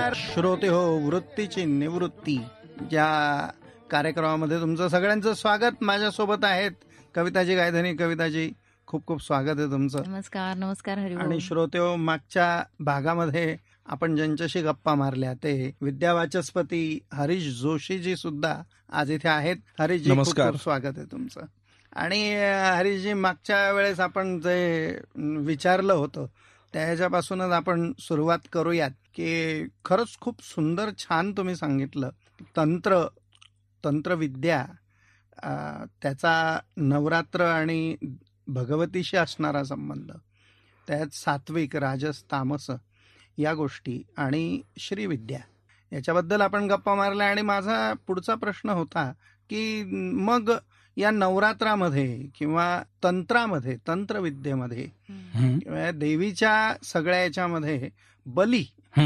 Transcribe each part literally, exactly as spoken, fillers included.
नमस्कार श्रोते हो, वृत्तीची निवृत्ती या कार्यक्रमामध्ये तुमचं सगळ्यांचं स्वागत. माझ्यासोबत आहेत कविताजी गायधनी. कविताजी, खूप खूप स्वागत आहे तुमचं. नमस्कार. नमस्कार हरिभाऊ. आणि श्रोते हो, मागच्या भागामध्ये आपण ज्यांच्याशी गप्पा मारल्या ते विद्यावाचस्पती हरीश जोशीजी सुद्धा आज इथे आहेत. हरीशजी, खूप खूप स्वागत आहे तुमचं. आणि हरीशजी, मागच्या वेळेस आपण जे विचारलं होतं त्याच्यापासूनच आपण सुरुवात करूयात की खरंच खूप सुंदर छान तुम्ही सांगितलं. तंत्र तंत्रविद्या, त्याचा नवरात्र आणि भगवतीशी असणारा संबंध, त्यात सात्विक राजस तामस या गोष्टी आणि श्रीविद्या याच्याबद्दल आपण गप्पा मारल्या. आणि माझा पुढचा प्रश्न होता की मग या नवरात्रामध्ये किंवा तंत्रामध्ये, तंत्रविद्येमध्ये देवीच्या सगळ्या याच्यामध्ये बली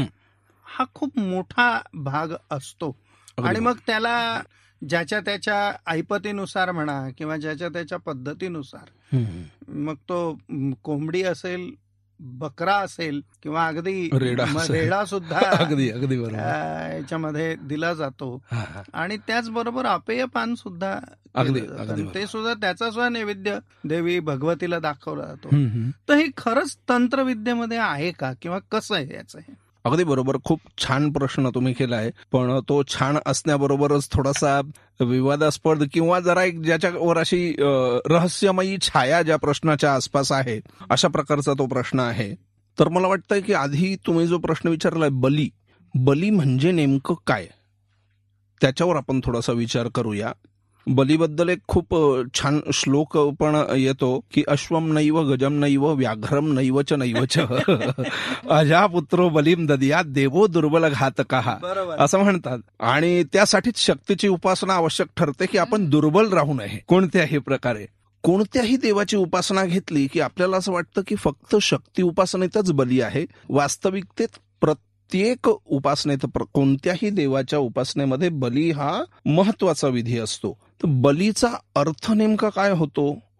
हा खूप मोठा भाग असतो. आणि मग त्याला ज्याच्या त्याच्या ऐपतीनुसार म्हणा किंवा ज्याच्या त्याच्या पद्धतीनुसार, मग तो कोंबडी असेल, बकरा असेल किंवा अगदी रेडा सुद्धा अगदी अगदी याच्यामध्ये दिला जातो. आणि त्याचबरोबर अपेय पान सुद्धा, ते सुद्धा त्याचा सुद्धा नैवेद्य देवी भगवतीला दाखवला जातो. तर हे खरंच तंत्रविद्येमध्ये आहे का किंवा कसं आहे याचं? हे अगदी बरोबर. खूप छान प्रश्न तुम्ही केलाय, पण तो छान असण्याबरोबरच थोडासा विवादास्पद किंवा जरा एक ज्याच्यावर अशी रहस्यमयी छाया ज्या प्रश्नाच्या आसपास आहे, अशा प्रकारचा तो प्रश्न आहे. तर मला वाटतंय की आधी तुम्ही जो प्रश्न विचारलाय, बली बली म्हणजे नेमकं काय, त्याच्यावर आपण थोडासा विचार करूया. बलीबद्दल एक खूप छान श्लोक पण येतो की अश्वम नैव गजम नैव व्याघ्रम नैवच नैवच अजा पुत्रो बलीम ददिया देवो दुर्बल घातकः, असं म्हणतात. आणि त्यासाठीच शक्तीची उपासना आवश्यक ठरते की आपण दुर्बल राहू नये कोणत्याही प्रकारे. कोणत्याही देवाची उपासना घेतली की आपल्याला असं वाटतं की फक्त शक्ती उपासनेतच बली आहे. वास्तविकतेत प्रत्येक उपासनेत, कोणत्याही देवाच्या उपासनेमध्ये बली हा महत्वाचा विधी असतो. तर बलीचा अर्थ नेमका काय होतो?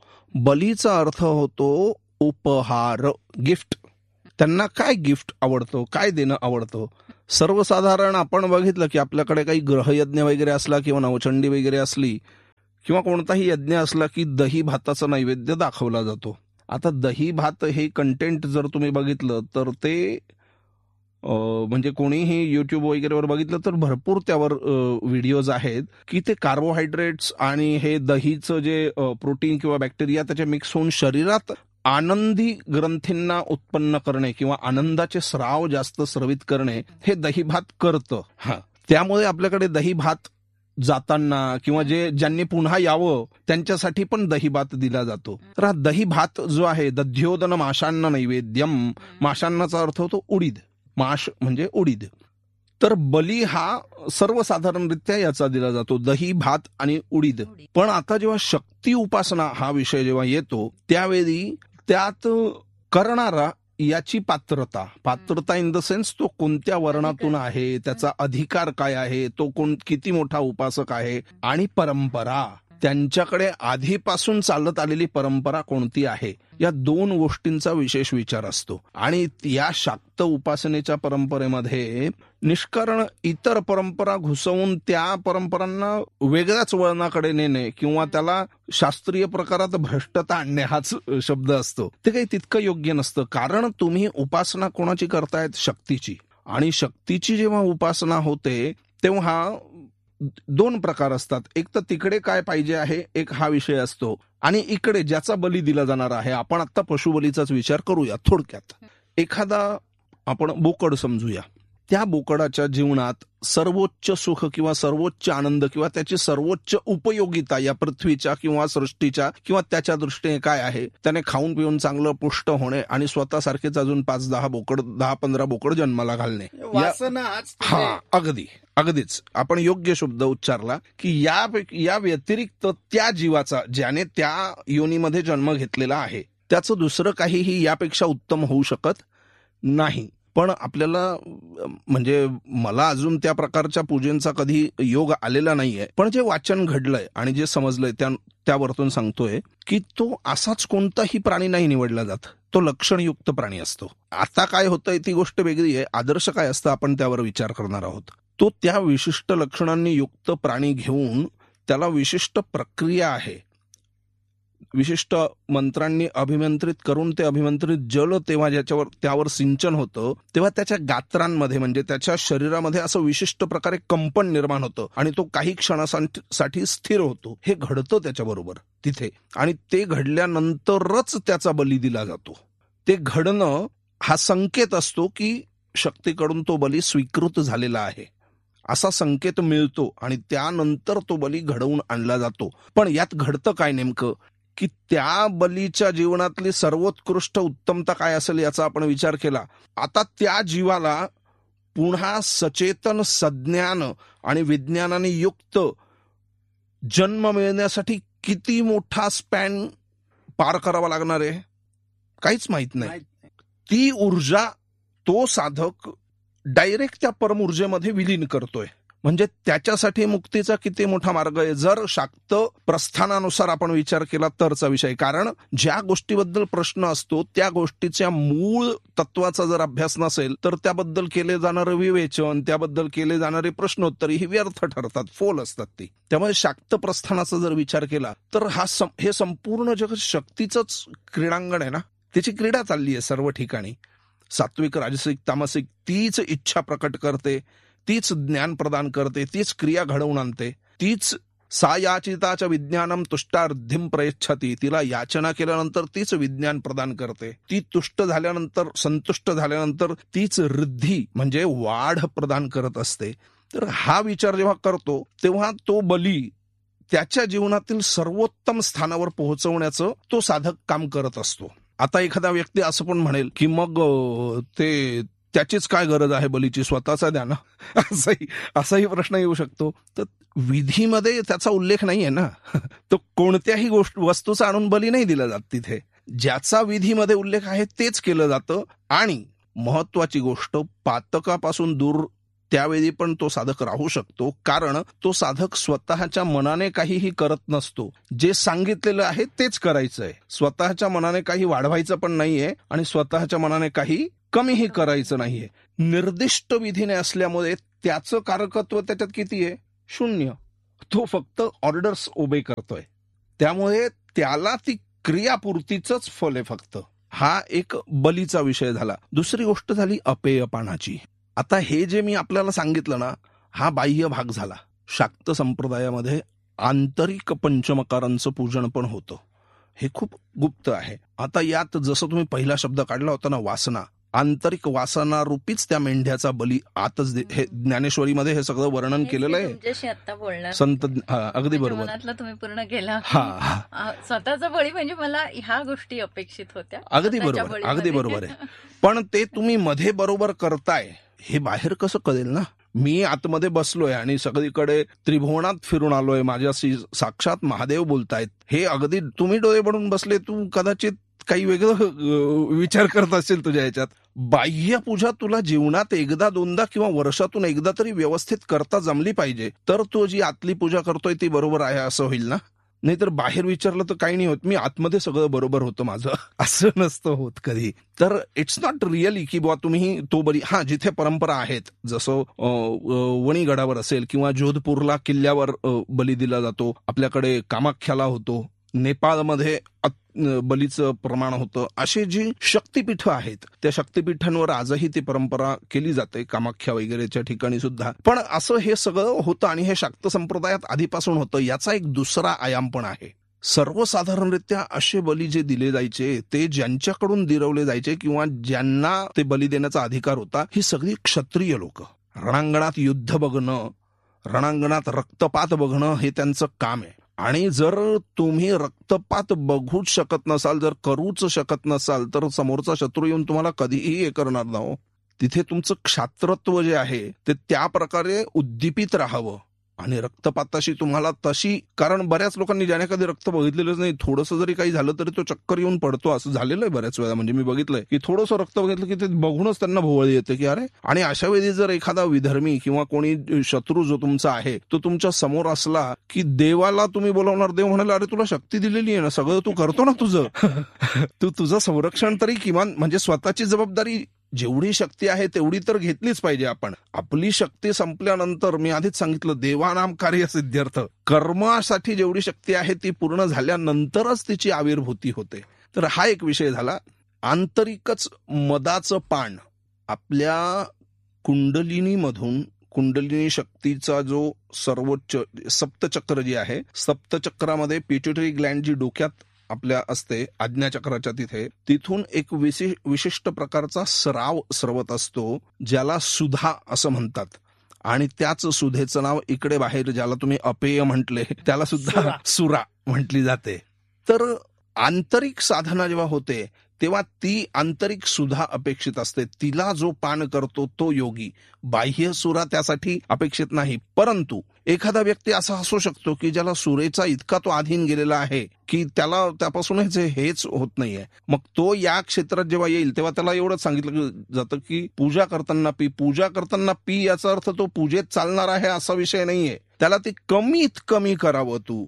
बलीचा अर्थ होतो उपहार, गिफ्ट. त्यांना काय गिफ्ट आवडतं, काय देणं आवडतं? सर्वसाधारण आपण बघितलं की आपल्याकडे काही ग्रहयज्ञ वगैरे असला किंवा नवचंडी वगैरे असली किंवा कोणताही यज्ञ असला की दही भाताचा नैवेद्य दाखवला जातो. आता दही भात हे कंटेंट जर तुम्ही बघितलं तर ते म्हणजे कोणीही युट्यूब वगैरेवर बघितलं तर भरपूर त्यावर व्हिडिओज आहेत की ते कार्बोहायड्रेट्स आणि हे दहीचं जे प्रोटीन किंवा बॅक्टेरिया त्याचे मिक्स होऊन शरीरात आनंदी ग्रंथींना उत्पन्न करणे किंवा आनंदाचे स्राव जास्त स्रवित करणे हे दही भात करतं. हा, त्यामुळे आपल्याकडे दही भात जाताना किंवा जे ज्यांनी पुन्हा यावं त्यांच्यासाठी पण दही भात दिला जातो. तर हा दही भात जो आहे, दध्योदन माशांना नैवेद्यम, माशांनाचा अर्थ होतो उडीद, माश म्हणजे उडीद. तर बली हा सर्वसाधारणरित्या याचा दिला जातो, दही भात आणि उडीद. पण आता जेव्हा शक्ती उपासना हा विषय जेव्हा येतो त्यावेळी त्यात करणारा याची पात्रता, पात्रता इन द सेन्स तो कोणत्या वर्णातून आहे, त्याचा अधिकार काय आहे, तो कोण किती मोठा उपासक आहे, आणि परंपरा, त्यांच्याकडे आधीपासून चालत आलेली परंपरा कोणती आहे, या दोन गोष्टींचा विशेष विचार असतो. आणि या शाक्त उपासनेच्या परंपरेमध्ये निष्कारण इतर परंपरा घुसवून त्या परंपरांना वेगळ्याच वळणाकडे नेणे किंवा त्याला शास्त्रीय प्रकारात भ्रष्टता आणणे हाच शब्द असतो, ते काही तितकं योग्य नसतं. कारण तुम्ही उपासना कोणाची करतायत? शक्तीची. आणि शक्तीची जेव्हा उपासना होते तेव्हा दोन प्रकार असतात. एक तर तिकडे काय पाहिजे आहे, एक हा विषय असतो, आणि इकडे ज्याचा बली दिला जाणार आहे. आपण आता पशुबलीचाच विचार करूया थोडक्यात. एखादा आपण बोकड समजूया. त्या बोकडाच्या जीवनात सर्वोच्च सुख किंवा सर्वोच्च आनंद किंवा त्याची सर्वोच्च उपयोगिता या पृथ्वीच्या किंवा सृष्टीच्या किंवा त्याच्या दृष्टीने काय आहे, त्याने खाऊन पिऊन चांगलं पुष्ट होणे आणि स्वतःसारखेच अजून पाच दहा बोकड दहा पंधरा बोकड जन्माला घालणे. हा, अगदी अगदीच आपण योग्य शब्द उच्चारला की या या व्यतिरिक्त त्या जीवाचा, ज्याने त्या योनीमध्ये जन्म घेतलेला आहे, त्याचं दुसरं काहीही यापेक्षा उत्तम होऊ शकत नाही. पण आपल्याला म्हणजे मला अजून त्या प्रकारच्या पूजेचा कधी योग आलेला नाहीये, पण जे वाचन घडलंय आणि जे समजलंय त्या त्यावरतून सांगतोय की तो असाच कोणताही प्राणी नाही निवडला जात, तो लक्षणयुक्त प्राणी असतो. आता काय होतंय ती गोष्ट वेगळी आहे, आदर्श काय असतं आपण त्यावर विचार करणार आहोत. तो त्या विशिष्ट लक्षणांनी युक्त प्राणी घेऊन त्याला विशिष्ट प्रक्रिया आहे, विशिष्ट मंत्रांनी अभिमंत्रित करून ते अभिमंत्रित जल तेव्हा ज्याच्यावर त्यावर सिंचन होतं तेव्हा त्याच्या गात्रांमध्ये म्हणजे त्याच्या शरीरामध्ये असं विशिष्ट प्रकारे कंपन निर्माण होतं आणि तो काही क्षणासाठी स्थिर होतो. हे घडतं त्याच्याबरोबर तिथे, आणि ते घडल्यानंतरच त्याचा बली दिला जातो. ते घडणं हा संकेत असतो की शक्तीकडून तो बली स्वीकृत झालेला आहे असा संकेत मिळतो, आणि त्यानंतर तो बली घडवून आणला जातो. पण यात घडतं काय नेमकं की त्या बलीच्या जीवनातली सर्वोत्कृष्ट उत्तमता काय असेल याचा आपण विचार केला. आता त्या जीवाला पुन्हा सचेतन सज्ञान आणि विज्ञानाने युक्त जन्म मिळण्यासाठी किती मोठा स्पॅन पार करावा लागणार आहे काहीच माहित नाही. ती ऊर्जा तो साधक डायरेक्ट त्या परमऊर्जेमध्ये विलीन करतोय. म्हणजे त्याच्यासाठी मुक्तीचा किती मोठा मार्ग आहे जर शाक्त प्रस्थानानुसार आपण विचार केला तरचा विषय. कारण ज्या गोष्टीबद्दल प्रश्न असतो त्या गोष्टीच्या मूळ तत्वाचा जर अभ्यास नसेल तर त्याबद्दल केले जाणारे विवेचन, त्याबद्दल केले जाणारे प्रश्नोत्तरी ही व्यर्थ ठरतात, फोल असतात ती. त्यामुळे शाक्त प्रस्थानाचा जर विचार केला तर हा हे संपूर्ण जग शक्तीचंच क्रीडांगण आहे ना, त्याची क्रीडा चालली आहे सर्व ठिकाणी. सात्विक, राजसिक, तामसिक तीच इच्छा प्रकट करते, तीच ज्ञान प्रदान करते, तीच क्रिया घडवून आणते, तीच सा याचिताचं विज्ञानम तुष्टार्धिम प्रयच्छती. तिला याचना केल्यानंतर तीच विज्ञान प्रदान करते. ती तुष्ट झाल्यानंतर, संतुष्ट झाल्यानंतर तीच रिद्धी म्हणजे वाढ प्रदान करत असते. तर हा विचार जेव्हा करतो तेव्हा तो बली त्याच्या जीवनातील सर्वोत्तम स्थानावर पोहोचवण्याचं तो साधक काम करत असतो. आता एखादा व्यक्ती असं पण म्हणेल की मग ते त्याचीच काय गरज आहे बलीची, स्वतःचा द्या ना, असाही असाही प्रश्न येऊ शकतो. तर विधीमध्ये त्याचा उल्लेख नाहीये ना, तो कोणत्याही गोष्ट वस्तूचा आणून बली नाही दिला जात. तिथे ज्याचा विधीमध्ये उल्लेख आहे तेच केलं जातं. आणि महत्वाची गोष्ट, पातकापासून दूर त्यावेळी पण तो साधक राहू शकतो, कारण तो साधक स्वतःच्या मनाने काहीही करत नसतो. जे सांगितलेलं आहे तेच करायचंय. स्वतःच्या मनाने काही वाढवायचं पण नाहीये आणि स्वतःच्या मनाने काही कमीही करायचं नाहीये. निर्दिष्ट विधीने असल्यामुळे त्याचं कारकत्व त्याच्यात किती आहे? शून्य. तो फक्त ऑर्डर्स ओबे करतोय, त्यामुळे त्याला ती क्रियापूर्तीच फल आहे फक्त. हा एक बलीचा विषय झाला. दुसरी गोष्ट झाली अपेयपानाची. आता हे जे मी आपल्याला सांगितलं ना, हा बाह्य भाग झाला. शाक्त संप्रदायामध्ये आंतरिक पंचमकारांचं पूजन पण होतं, हे खूप गुप्त आहे. आता यात जसं तुम्ही पहिला शब्द काढला होता ना, वासना, आंतरिक वासना रूपीच त्या मेंढ्याचा बली आतच. हे ज्ञानेश्वरीमध्ये हे सगळं वर्णन केलेलं आहे. संत अगदी बरोबर तुम्ही पूर्ण केला. हा, स्वतःचा बळी म्हणजे मला ह्या गोष्टी अपेक्षित होत्या. अगदी बरोबर, अगदी बरोबर आहे. पण ते तुम्ही मध्ये बरोबर करताय हे बाहेर कसं कळेल ना? मी आतमध्ये बसलोय आणि सगळीकडे त्रिभुवनात फिरून आलोय, माझ्याशी साक्षात महादेव बोलतायत, हे अगदी तुम्ही डोळे बनून बसले, तू कदाचित काही वेगळं विचार करत असेल तुझ्या ह्याच्यात. बाह्य पूजा तुला जीवनात एकदा दोनदा किंवा वर्षातून एकदा तरी व्यवस्थित करता जमली पाहिजे, तर तू जी आतली पूजा करतोय ती बरोबर आहे असं होईल ना. नाहीतर बाहेर विचारलं तर काही नाही होत, मी आतमध्ये सगळं बरोबर होतं माझं, असं नसतं होत कधी. तर इट्स नॉट रिअली की बुवा तुम्ही तो बली, हा जिथे परंपरा आहेत, जसं वणीगडावर असेल किंवा जोधपूरला किल्ल्यावर बली दिला जातो, आपल्याकडे कामाख्याला होतो, नेपाळमध्ये बलीचं प्रमाण होतं. अशी जी शक्तिपीठ आहेत त्या शक्तिपीठांवर आजही ती परंपरा केली जाते, कामाख्या वगैरेच्या ठिकाणी सुद्धा. पण असं हे सगळं होतं आणि हे शाक्त संप्रदायात आधीपासून होतं. याचा एक दुसरा आयाम पण आहे. सर्वसाधारणरित्या असे बली जे दिले जायचे ते ज्यांच्याकडून दिरवले जायचे किंवा ज्यांना ते बली देण्याचा अधिकार होता, ही सगळी क्षत्रिय लोक. रणांगणात युद्ध बघणं, रणांगणात रक्तपात बघणं हे त्यांचं काम आहे. आणि जर तुम्ही रक्तपात बघूच शकत नसाल, जर करूच शकत नसाल, तर समोरचा शत्रू येऊन तुम्हाला कधीही हे करणार ना. तिथे तुमचं क्षात्रत्व जे आहे ते त्या प्रकारे उद्दीपित राहावं, आणि रक्तपाताशी तुम्हाला तशी, कारण बऱ्याच लोकांनी ज्याने कधी रक्त बघितलेलंच नाही, थोडंसं जरी काही झालं तरी तो चक्कर येऊन पडतो, असं झालेलं आहे बऱ्याच वेळा. म्हणजे मी बघितलंय की थोडंसं रक्त बघितलं की ते बघूनच त्यांना भोवळी येते की अरे. आणि अशा वेळी जर एखादा विधर्मी किंवा कोणी शत्रू जो तुमचा आहे तो तुमच्या समोर असला की देवाला तुम्ही बोलवणार, देव म्हणाला अरे तुला शक्ती दिलेली आहे ना, सगळं तू करतो ना तुझं, तू तुझं संरक्षण तरी किमान म्हणजे स्वतःची जबाबदारी जेवढी शक्ती आहे तेवढी तर घेतलीच पाहिजे आपण. आपली शक्ती संपल्यानंतर मी आधीच सांगितलं देवानाम कार्य सिद्ध्यर्थ, कर्मासाठी जेवढी शक्ती आहे ती पूर्ण झाल्यानंतरच तिची आविर्भूती होते. तर हा एक विषय झाला. आंतरिकच मदाचं पान आपल्या कुंडलिनीमधून, कुंडलिनी शक्तीचा जो सर्वोच्च सप्तचक्र जे आहे, सप्तचक्रामध्ये पिट्युटरी ग्लँड जी डोक्यात आपल्या असते आज्ञाचक्राच्या तिथे, तिथून एक विशेष विशिष्ट प्रकारचा स्राव स्रवत असतो ज्याला सुधा असं म्हणतात. आणि त्याच सुधेचं नाव इकडे बाहेर ज्याला तुम्ही अपेय म्हटले त्याला सुद्धा सुरा म्हटली जाते. तर आंतरिक साधना जेव्हा होते तेव्हा ती आंतरिक सुधा अपेक्षित असते. तिला जो पान करतो तो योगी, बाह्य सुरा त्यासाठी अपेक्षित नाही. परंतु एखादा व्यक्ती असा असू शकतो की ज्याला सुरेचा इतका तो अधीन गेलेला आहे की त्याला त्यापासूनच हेच होत नाहीये. मग तो या क्षेत्रात जेव्हा येईल तेव्हा त्याला एवढंच सांगितलं जातं की पूजा करताना पी, पूजा करताना पी याचा अर्थ तो पूजेत चालणार आहे असा विषय नाहीये. त्याला ते कमीत कमी करावं. तू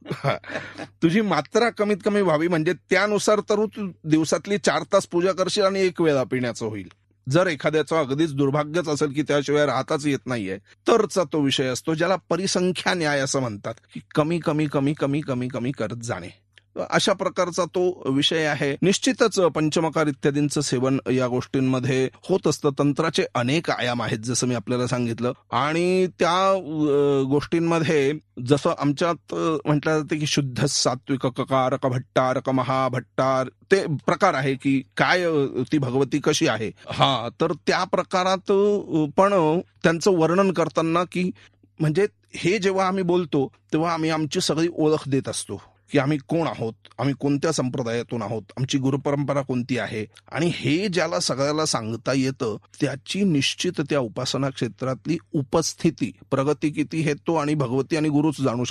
तुझी मात्रा कमीत कमी व्हावी, म्हणजे त्यानुसार तर तू दिवसातली चार तास पूजा करशील आणि एक वेळा पिण्याचं होईल. जर एखाद्याचं अगदीच दुर्भाग्यच असेल की त्याशिवाय राहताच येत नाहीये तरचा तो विषय असतो ज्याला परिसंख्या न्याय असं म्हणतात, की कमी कमी कमी कमी कमी कमी करत जाणे. अशा प्रकारचा तो विषय आहे. निश्चितच पंचमकार इत्यादींचं सेवन या गोष्टींमध्ये होत असतं. तंत्राचे अनेक आयाम आहेत जसं मी आपल्याला सांगितलं, आणि त्या गोष्टींमध्ये जसं आमच्यात म्हटलं जाते की शुद्ध सात्विक ककारक भट्टारक महाभट्टार ते प्रकार आहे की काय ती भगवती कशी आहे. हा, तर त्या प्रकारात पण त्यांचं वर्णन करताना की म्हणजे हे जेव्हा आम्ही बोलतो तेव्हा आम्ही आमची सगळी ओळख देत असतो की आम्ही कोण आहोत, आम्ही कोणत्या संप्रदायातून आहोत, आमची गुरुपरंपरा कोणती आहे. आणि हे ज्याला सगळ्याला सांगता येतं त्याची निश्चित त्या उपासना क्षेत्रातली उपस्थिती, प्रगती किती हे तो आणि भगवती आणि गुरुच जाणू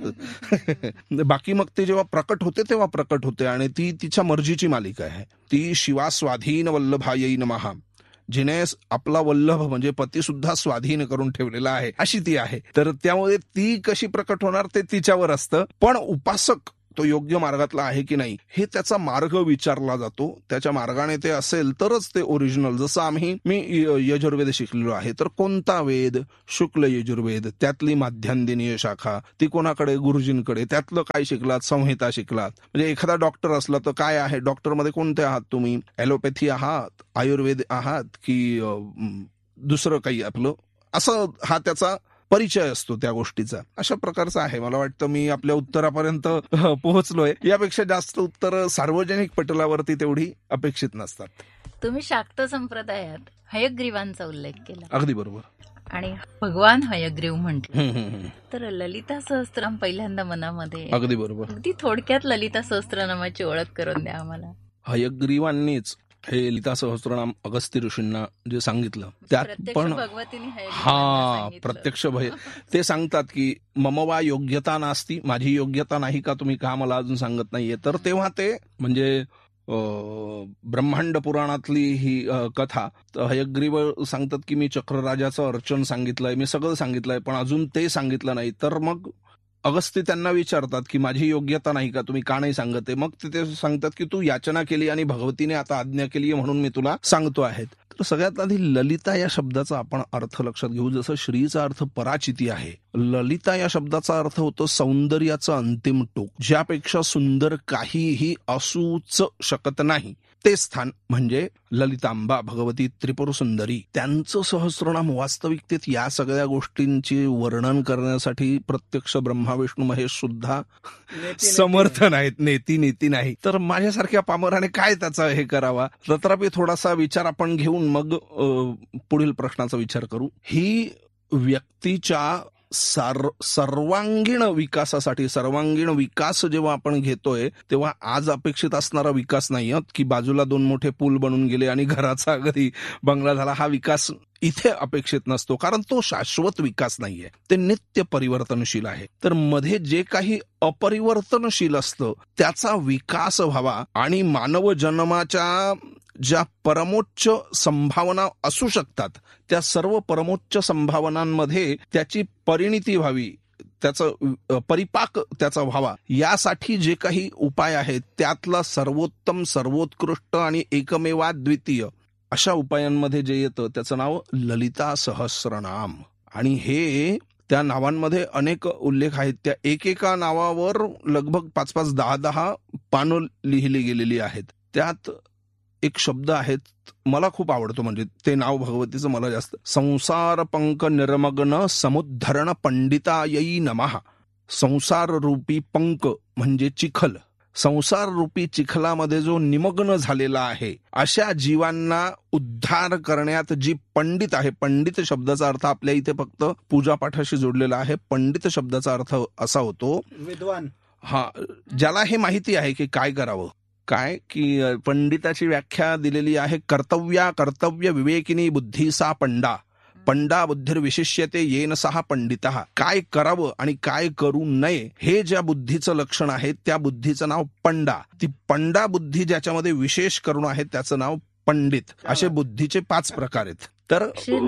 शकतात. बाकी मग ते जेव्हा प्रकट होते तेव्हा प्रकट होते आणि ती तिच्या मर्जीची मालिका आहे. ती शिवा स्वाधीन वल्लभायै नमः, जिने आपला वल्लभ म्हणजे पती सुद्धा स्वाधीन करून ठेवलेला आहे अशी ती आहे. तर त्यामुळे ती कशी प्रकट होणार ते तिच्यावर असतं. पण उपासक तो योग्य मार्गातला आहे की नाही हे त्याचा मार्ग विचारला जातो. त्याच्या मार्गाने ते असेल तरच ते ओरिजिनल. जसं आम्ही मी यजुर्वेद शिकलेलो आहे तर कोणता वेद, शुक्ल यजुर्वेद, त्यातली माध्यान्दिनीय शाखा ती कोणाकडे, गुरुजींकडे. त्यातलं काय शिकलात, संहिता शिकलात. म्हणजे एखादा डॉक्टर असला तर काय आहे, डॉक्टरमध्ये कोणते आहात तुम्ही, ॲलोपॅथी आहात, आयुर्वेद आहात की दुसरं काही आपलं, असं हा त्याचा परिचय असतो त्या गोष्टीचा. अशा प्रकारचा आहे. मला वाटतं मी आपल्या उत्तरापर्यंत पोहोचलोय. यापेक्षा जास्त उत्तर सार्वजनिक पटलावरती तेवढी अपेक्षित नसतात. तुम्ही शाक्त संप्रदायात हयग्रीवांचा उल्लेख केला. अगदी बरोबर. आणि भगवान हयग्रीव म्हटलं तर ललिता सहस्त्रनाम पहिल्यांदा मनामध्ये. अगदी बरोबर. अगदी थोडक्यात ललिता सहस्त्रनामाची ओळख करून द्या आम्हाला. हयग्रीवांनीच हे ललिता सहस्त्रनाम अगस्त्य ऋषींना जे सांगितलं त्यात पण हा प्रत्यक्ष भय ते सांगतात की मम वा योग्यता नास्ती, माझी योग्यता नाही का, तुम्ही का मला अजून सांगत नाहीये. तर तेव्हा ते म्हणजे ब्रह्मांड पुराणातली ही कथा हयग्रीव सांगतात की मी चक्रराजाचं अर्चन सांगितलंय, मी सगळं सांगितलंय पण अजून ते सांगितलं नाही. तर मग अगस्त्य त्यांना विचारतात की माझी योग्यता नाही का, तुम्ही का नाही सांगत आहे. मग ते सांगतात की तू याचना केली आणि भगवतीने आता आज्ञा केली म्हणून मी तुला सांगतो आहेत. तर सगळ्यात आधी ललिता या शब्दाचा आपण अर्थ लक्षात घेऊ. जसं श्रीचा अर्थ पराचिती आहे, ललिता या शब्दाचा अर्थ होतो सौंदर्याचं अंतिम टोक, ज्यापेक्षा सुंदर काहीही असूच शकत नाही ते स्थान म्हणजे ललितांबा भगवती त्रिपुर सुंदरी. त्यांचं सहस्रनाम वास्तविकतेत या सगळ्या गोष्टींचे वर्णन करण्यासाठी प्रत्यक्ष ब्रह्मा विष्णू महेश सुद्धा समर्थ नाहीत, नेती नीती नाही. तर माझ्यासारख्या पामराने काय त्याचा हे करावा. तथापि थोडासा विचार आपण घेऊन मग पुढील प्रश्नाचा विचार करू. ही व्यक्तीच्या सार सर्वांगीण विकासासाठी, सर्वांगीण विकास जेव्हा आपण घेतोय तेव्हा आज अपेक्षित असणारा विकास नाही की बाजूला दोन मोठे पूल बनून गेले आणि घराचा अगदी बंगला झाला. हा विकास इथे अपेक्षित नसतो, कारण तो शाश्वत विकास नाहीये, ते नित्य परिवर्तनशील आहे. तर मध्ये जे काही अपरिवर्तनशील असतं त्याचा विकास व्हावा आणि मानव जन्माच्या ज्या परमोच्च संभावना असू शकतात त्या सर्व परमोच्च संभावनांमध्ये त्याची परिणिती व्हावी, त्याचा परिपाक त्याचा व्हावा, यासाठी जे काही उपाय आहेत त्यातला सर्वोत्तम, सर्वोत्कृष्ट आणि एकमेवाद्वितीय अशा उपायांमध्ये जे येतं त्याचं नाव ललिता सहस्रनाम. आणि हे त्या नावांमध्ये अनेक उल्लेख आहेत. त्या एकेका नावावर लगभग पाच पाच दहा दहा पानं लिहिली गेलेली आहेत. त्यात एक शब्द आहेत, मला खूप आवडतो, म्हणजे ते नाव भगवतीचं मला जास्त. संसार पंक निर्मग्न समुद्धरण पंडितायै नमः. संसार रूपी पंक म्हणजे चिखल, संसार रूपी चिखलामध्ये जो निमग्न झालेला आहे अशा जीवांना उद्धार करण्यात जी पंडित आहे. पंडित शब्दाचा अर्थ आपल्या इथे फक्त पूजापाठाशी जोडलेला आहे. पंडित शब्दाचा अर्थ असा होतो विद्वान. हा, ज्याला हे माहिती आहे की काय करावं. काय की पंडिताची व्याख्या दिलेली आहे, कर्तव्या कर्तव्य विवेकिनी बुद्धी सा पंडा, पंडा बुद्धिर्विशिष्यते येन सहा पंडितः. काय करावं आणि काय करू नये हे ज्या बुद्धीचं लक्षण आहे त्या बुद्धीचं नाव पंडा. ती पंडा बुद्धी ज्याच्यामध्ये विशेष करून आहे त्याचं नाव पंडित. असे बुद्धीचे पाच प्रकार आहेत. तर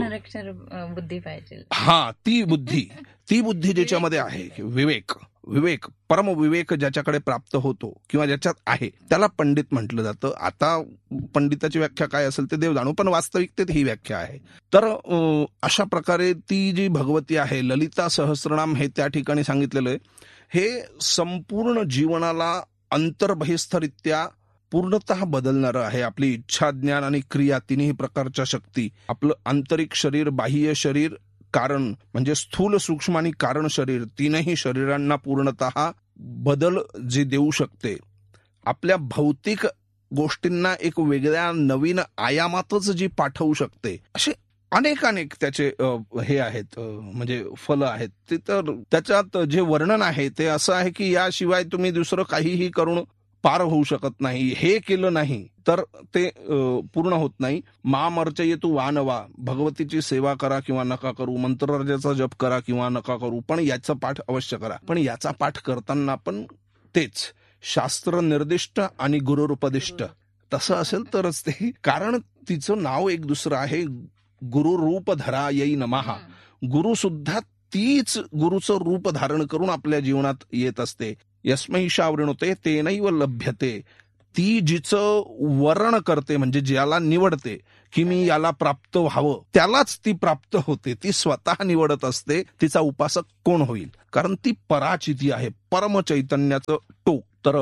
बुद्धी पाहिजे, हा, ती बुद्धी, ती बुद्धी ज्याच्यामध्ये आहे विवेक, विवेक परम विवेक ज्याच्याकडे प्राप्त होतो किंवा ज्याच्यात आहे त्याला पंडित म्हटलं जातं. आता पंडिताची व्याख्या काय असेल ते देव जाणू, पण वास्तविकतेत ही व्याख्या आहे. तर अशा प्रकारे ती जी भगवती आहे, ललिता सहस्रनाम हे त्या ठिकाणी सांगितलेलं आहे. हे संपूर्ण जीवनाला अंतर्बहिस्थरित्या पूर्णतः बदलणारं आहे. आपली इच्छा, ज्ञान आणि क्रिया तिन्ही प्रकारच्या शक्ती, आपलं आंतरिक शरीर, बाह्य शरीर, कारण म्हणजे स्थूल, सूक्ष्म आणि कारण शरीर, तीनही शरीरांना पूर्णतः बदल जे देऊ शकते. आपल्या भौतिक गोष्टींना एक वेगळ्या नवीन आयामातच जी पाठवू शकते. असे अनेक अनेक त्याचे हे आहेत, म्हणजे फल आहेत. ते तर त्याच्यात जे वर्णन आहे ते असं आहे की याशिवाय तुम्ही दुसरं काहीही करून पार होऊ शकत नाही. हे केलं नाही तर ते पूर्ण होत नाही. माम अर्चयेतु वा न वा, भगवतीची सेवा करा किंवा नका करू, मंत्रराजाचा जप करा किंवा नका करू, पण याचा पाठ अवश्य करा. पण याचा पाठ करताना पण तेच शास्त्र निर्दिष्ट आणि गुरुरूपदिष्ट तसं असेल तरच ते. कारण तिचं नाव एक दुसरं आहे, गुरुरूपधरायै नमः. गुरु सुद्धा तीच गुरुचं रूप धारण करून आपल्या जीवनात येत असते. यस्मै शावृणुते तेनैव लभ्यते. ती जिचं वर्ण करते, म्हणजे ज्याला निवडते की मी याला प्राप्त व्हावं, त्यालाच ती प्राप्त होते. ती स्वतः निवडत असते तिचा उपासक कोण होईल, कारण ती पराचिती आहे, परम चैतन्याचं टोक. तर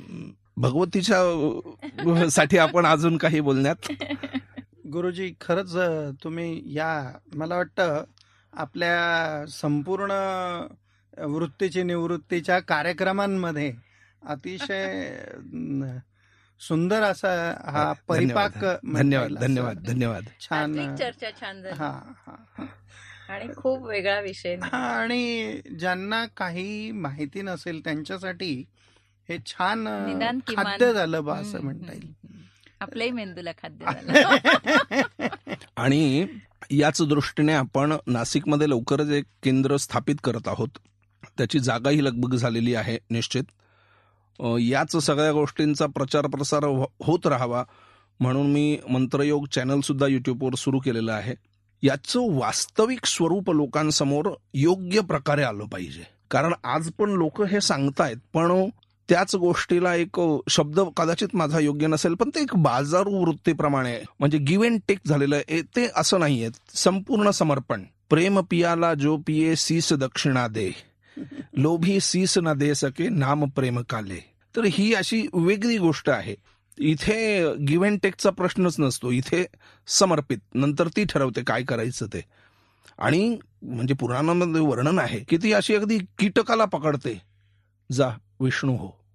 भगवतीच्या साठी आपण अजून काही बोलण्यात. गुरुजी, खरंच तुम्ही या, मला वाटतं आपल्या संपूर्ण वृत्तीची निवृत्तीच्या कार्यक्रमांमध्ये अतिशय सुंदर असा हा परिपाक. धन्यवाद धन्यवाद धन्यवाद. छान चर्चा, छान झाली. हा हा आणि खूप वेगळा विषय. आणि ज्यांना काही माहिती नसेल त्यांच्यासाठी हे छान खाद्य झालं बा, असं म्हणता येईल. आपल्याही मेंदूला खाद्य झालं. आणि याच दृष्टीने आपण नाशिकमध्ये लवकरच एक केंद्र स्थापित करत आहोत. त्याची जागाही लगबग झालेली आहे निश्चित. याच सगळ्या गोष्टींचा प्रचार प्रसार होत राहावा म्हणून मी मंत्रयोग चॅनल सुद्धा युट्यूबवर सुरू केलेलं आहे. याचं वास्तविक स्वरूप लोकांसमोर योग्य प्रकारे आलं पाहिजे. कारण आज पण लोक हे सांगतायत, पण त्याच गोष्टीला एक शब्द कदाचित माझा योग्य नसेल, पण ते एक बाजारू वृत्तीप्रमाणे, म्हणजे गिव्ह अँड टेक झालेलं आहे. ते असं नाहीये. संपूर्ण समर्पण. प्रेम पियाला जो पिये शीस दक्षिणा दे, लोभी शीस न दे सके नाम प्रेम काले. तर ही अशी वेगळी गोष्ट आहे. इथे गिव्ह अँड टेकचा प्रश्नच नसतो. इथे समर्पित, नंतर ती ठरवते काय करायचं ते. आणि म्हणजे पुराणामध्ये वर्णन आहे की ती अशी अगदी कीटकाला पकडते, जा विष्णू हो,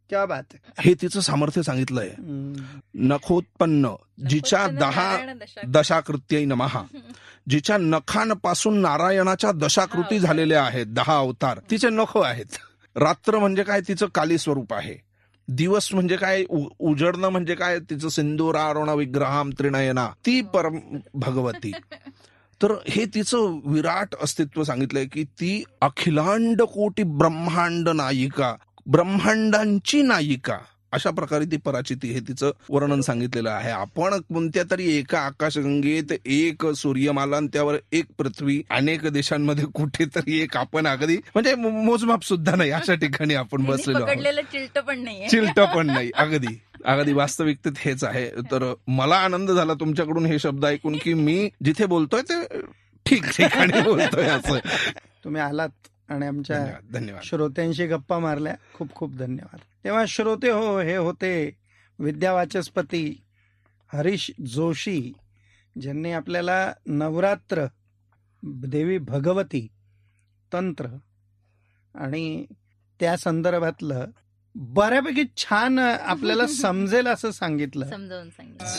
क्या बात आहे. हे तिचं सामर्थ्य सांगितलंय. हम्म. नखोत्पन्न जिच्या दहा दशाकृत्यै नमः, जिच्या नखांपासून नारायणाच्या दशाकृती झालेल्या आहेत, दहा अवतार तिचे नख आहेत. रात्र म्हणजे काय, तिचं काली स्वरूप आहे. दिवस म्हणजे काय, उजडणं म्हणजे काय, तिचं सिंदूरारुण विग्रहाम त्रिनयना, ती परम भगवती. तर हे तिचं विराट अस्तित्व सांगितलंय की ती अखिलांड कोटी ब्रह्मांड नायिका, ब्रह्मांडांची नायिका, अशा प्रकारे ती पराचिती हे तिचं वर्णन सांगितलेलं आहे. आपण कोणत्या तरी एका आकाशगंगेत एक सूर्यमाला, त्यावर एक पृथ्वी, अनेक देशांमध्ये कुठेतरी एक आपण अगदी म्हणजे मोजमाप सुद्धा नाही अशा ठिकाणी आपण बसलेलो आहोत. चिलट पण नाही चिलट पण नाही अगदी अगदी वास्तविकतेत हेच आहे. तर मला आनंद झाला तुमच्याकडून हे शब्द ऐकून की मी जिथे बोलतोय ते ठीक ठिकाणी बोलतोय असं. तुम्ही आलात आणि आमच्या धन्यवाद श्रोत्यांशी गप्पा मारल्या, खूप खूप धन्यवाद. तेव्हा श्रोते हो, हे होते विद्यावाचस्पती हरीश जोशी, ज्यांनी आपल्याला नवरात्र, देवी भगवती, तंत्र आणि त्या संदर्भातलं बऱ्यापैकी छान आपल्याला समजेल असं सांगितलं. समजावून सांगितलं.